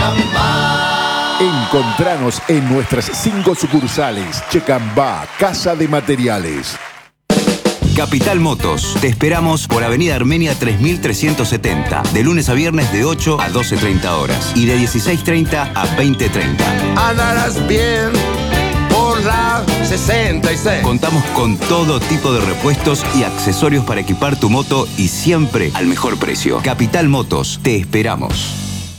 Encontranos en nuestras 5 sucursales. Checambá, Casa de Materiales. Capital Motos. Te esperamos por Avenida Armenia 3370. De lunes a viernes de 8 a 12:30 horas. Y de 16:30 a 20:30. Andarás bien por la 66. Contamos con todo tipo de repuestos y accesorios para equipar tu moto y siempre al mejor precio. Capital Motos. Te esperamos.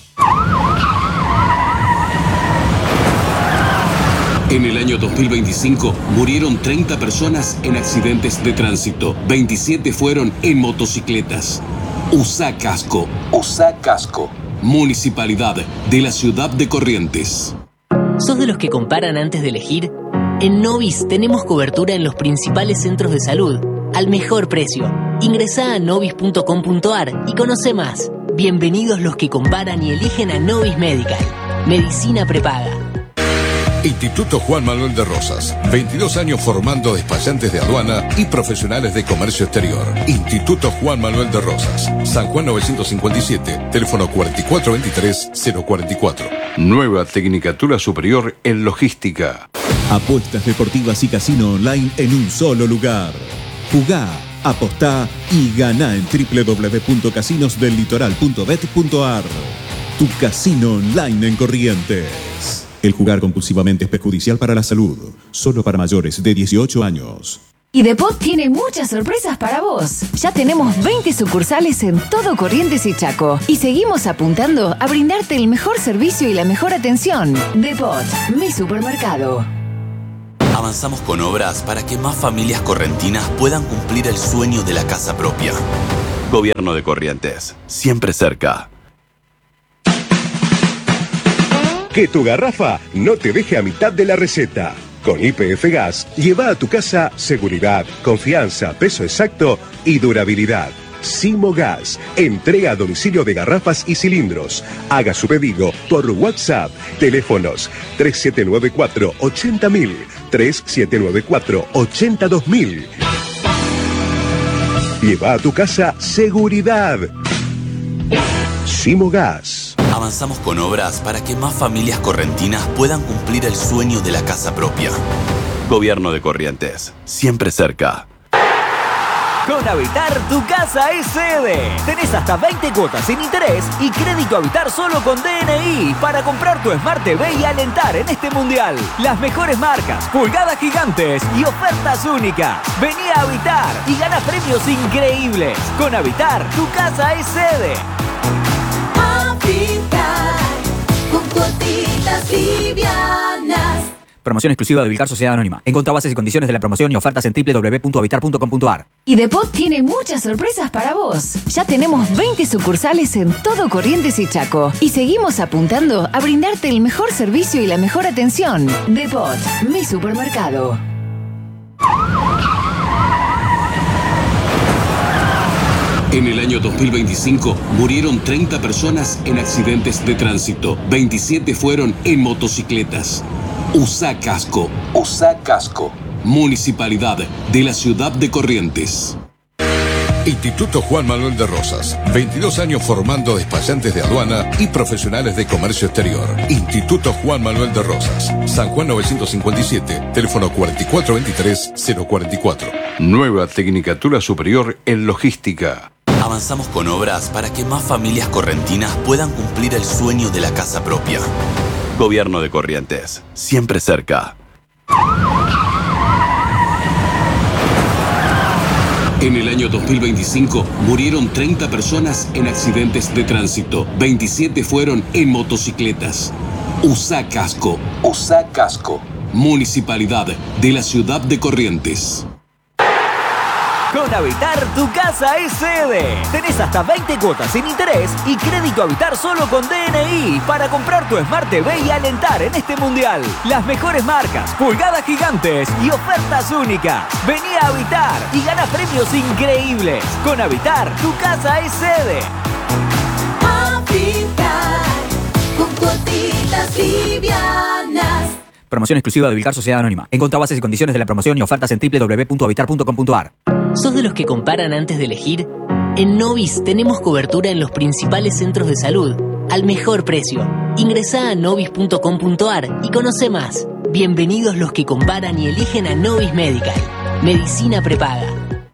En el año 2025 murieron 30 personas en accidentes de tránsito. 27 fueron en motocicletas. Usa casco. Usa casco. Municipalidad de la ciudad de Corrientes. ¿Sos de los que comparan antes de elegir? En Novis tenemos cobertura en los principales centros de salud, al mejor precio. Ingresá a novis.com.ar y conoce más. Bienvenidos los que comparan y eligen a Novis Medical. Medicina prepaga. Instituto Juan Manuel de Rosas. 22 años formando despachantes de aduana y profesionales de comercio exterior. Instituto Juan Manuel de Rosas. San Juan 957, teléfono 4423-044. Nueva Tecnicatura Superior en Logística. Apuestas deportivas y casino online en un solo lugar. Jugá, apostá y ganá en www.casinosdellitoral.bet.ar. Tu casino online en Corrientes. El jugar compulsivamente es perjudicial para la salud. Solo para mayores de 18 años. Y Depot tiene muchas sorpresas para vos. Ya tenemos 20 sucursales en todo Corrientes y Chaco. Y seguimos apuntando a brindarte el mejor servicio y la mejor atención. Depot, mi supermercado. Avanzamos con obras para que más familias correntinas puedan cumplir el sueño de la casa propia. Gobierno de Corrientes. Siempre cerca. Que tu garrafa no te deje a mitad de la receta. Con YPF Gas, lleva a tu casa seguridad, confianza, peso exacto y durabilidad. Simo Gas, entrega a domicilio de garrafas y cilindros. Haga su pedido por WhatsApp. Teléfonos 3794-80000, 3794-82000. Lleva a tu casa seguridad. Simo Gas. Avanzamos con obras para que más familias correntinas puedan cumplir el sueño de la casa propia. Gobierno de Corrientes. Siempre cerca. Con Habitar, tu casa es sede. Tenés hasta 20 cuotas sin interés y crédito Habitar solo con DNI para comprar tu Smart TV y alentar en este mundial. Las mejores marcas, pulgadas gigantes y ofertas únicas. Vení a Habitar y gana premios increíbles. Con Habitar, tu casa es sede. Habitar, con cuotitas livianas. Promoción exclusiva de Vilcar Sociedad Anónima. Encontrá bases y condiciones de la promoción y ofertas en www.habitar.com.ar. Y Depot tiene muchas sorpresas para vos. Ya tenemos 20 sucursales en todo Corrientes y Chaco. Y seguimos apuntando a brindarte el mejor servicio y la mejor atención. Depot, mi supermercado. En el año 2025 murieron 30 personas en accidentes de tránsito. 27 fueron en motocicletas. Usa casco. Usa casco. Municipalidad de la ciudad de Corrientes. Instituto Juan Manuel de Rosas. 22 años formando despachantes de aduana y profesionales de comercio exterior. Instituto Juan Manuel de Rosas. San Juan 957, teléfono 4423-044. Nueva Tecnicatura Superior en Logística. Avanzamos con obras para que más familias correntinas puedan cumplir el sueño de la casa propia. Gobierno de Corrientes. Siempre cerca. En el año 2025 murieron 30 personas en accidentes de tránsito. 27 fueron en motocicletas. Usa casco. Usa casco. Municipalidad de la ciudad de Corrientes. Con Habitar, tu casa es sede. Tenés hasta 20 cuotas sin interés y crédito Habitar solo con DNI para comprar tu Smart TV y alentar en este mundial. Las mejores marcas, pulgadas gigantes y ofertas únicas. Vení a Habitar y gana premios increíbles. Con Habitar, tu casa es sede. Habitar, con cuotitas livianas. Promoción exclusiva de Vilcar Sociedad Anónima. Encontrá bases y condiciones de la promoción y ofertas en www.habitar.com.ar. ¿Sos de los que comparan antes de elegir? En Novis tenemos cobertura en los principales centros de salud, al mejor precio. Ingresá a novis.com.ar y conoce más. Bienvenidos los que comparan y eligen a Novis Medical. Medicina prepaga.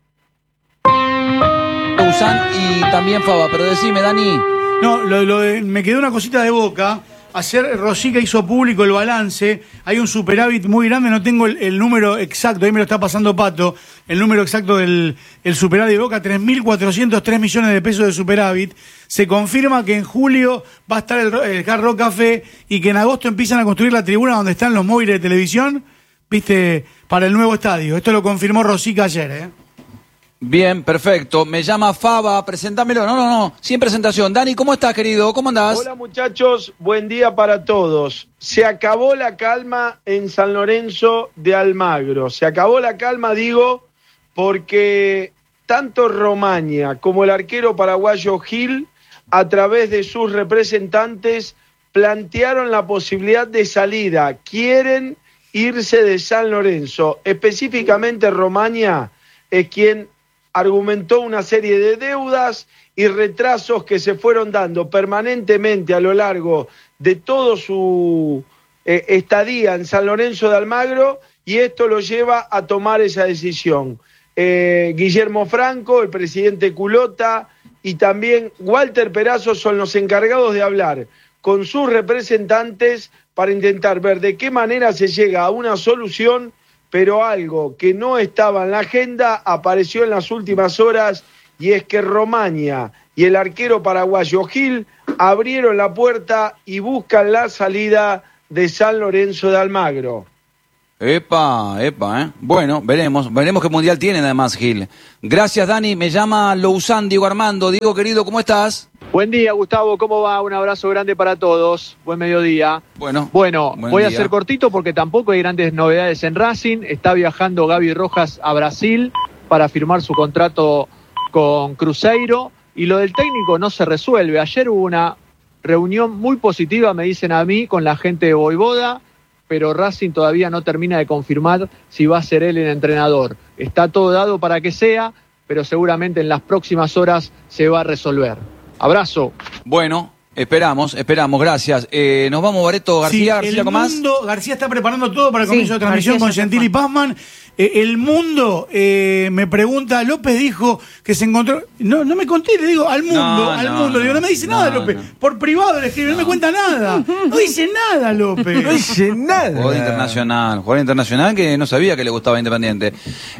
Usan y también Fava, pero decime, Dani. No, me quedó una cosita de Boca. Ayer Rosica hizo público el balance. Hay un superávit muy grande, no tengo el número exacto, ahí me lo está pasando Pato, el número exacto del superávit de Boca, 3.403 millones de pesos de superávit. Se confirma que en julio va a estar el Hard Rock Café y que en agosto empiezan a construir la tribuna donde están los móviles de televisión, viste, para el nuevo estadio. Esto lo confirmó Rosica ayer, Bien, perfecto. Me llama Fava, presentámelo. No, sin presentación. Dani, ¿cómo estás, querido? ¿Cómo andás? Hola, muchachos. Buen día para todos. Se acabó la calma en San Lorenzo de Almagro. Se acabó la calma, digo, porque tanto Romaña como el arquero paraguayo Gil, a través de sus representantes, plantearon la posibilidad de salida. Quieren irse de San Lorenzo. Específicamente Romaña es quien argumentó una serie de deudas y retrasos que se fueron dando permanentemente a lo largo de todo su estadía en San Lorenzo de Almagro, y esto lo lleva a tomar esa decisión. Guillermo Franco, el presidente Culota y también Walter Perazo son los encargados de hablar con sus representantes para intentar ver de qué manera se llega a una solución. Pero algo que no estaba en la agenda apareció en las últimas horas, y es que Romaña y el arquero paraguayo Gil abrieron la puerta y buscan la salida de San Lorenzo de Almagro. Epa, Bueno, veremos qué mundial tienen además Gil. Gracias, Dani. Me llama Lousan, Diego Armando. Diego, querido, ¿cómo estás? Buen día, Gustavo, ¿cómo va? Un abrazo grande para todos. Buen mediodía. Bueno, voy a ser cortito porque tampoco hay grandes novedades en Racing. Está viajando Gaby Rojas a Brasil para firmar su contrato con Cruzeiro. Y lo del técnico no se resuelve. Ayer hubo una reunión muy positiva, me dicen a mí, con la gente de Voivoda, pero Racing todavía no termina de confirmar si va a ser él el entrenador. Está todo dado para que sea, pero seguramente en las próximas horas se va a resolver. Abrazo. Bueno, esperamos, gracias. Nos vamos, Bareto García, sí, ¿con más? García está preparando todo para el comienzo de transmisión con Gentili Pazman. El Mundo me pregunta, López dijo que se encontró... No me conté, le digo, al Mundo. Le digo, no me dice nada, López. Por privado le escribe, no me cuenta nada. No dice nada, López. No dice nada. Jugador internacional que no sabía que le gustaba Independiente.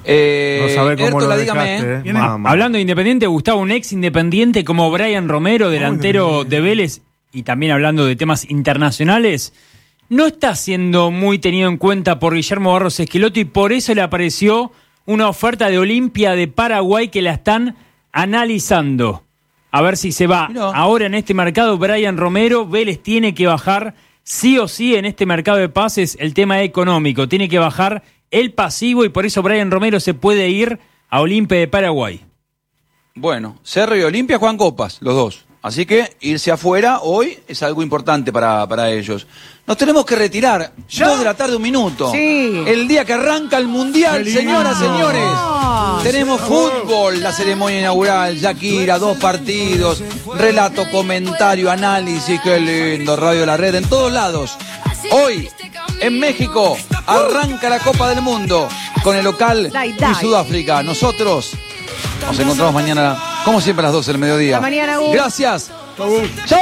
No sabe cómo lo dejaste, Hablando de Independiente, Gustavo, un ex Independiente como Brian Romero, delantero de Vélez, y también hablando de temas internacionales, no está siendo muy tenido en cuenta por Guillermo Barros Esqueloto, y por eso le apareció una oferta de Olimpia de Paraguay que la están analizando. A ver si se va. Ahora en este mercado Brian Romero, Vélez tiene que bajar sí o sí en este mercado de pases el tema económico. Tiene que bajar el pasivo y por eso Brian Romero se puede ir a Olimpia de Paraguay. Bueno, Cerro y Olimpia juegan copas, los dos. Así que irse afuera hoy es algo importante para ellos. Nos tenemos que retirar. 2 de la tarde, 1 minuto. Sí. El día que arranca el Mundial, señoras, señores. Tenemos fútbol, la ceremonia inaugural, Shakira, 2 partidos, relato, comentario, análisis, qué lindo, Radio La Red, en todos lados. Hoy, en México, arranca la Copa del Mundo con el local y Sudáfrica. Nosotros nos encontramos mañana, como siempre, a las 12 del mediodía. Hasta mañana, Gus. Gracias. Chau.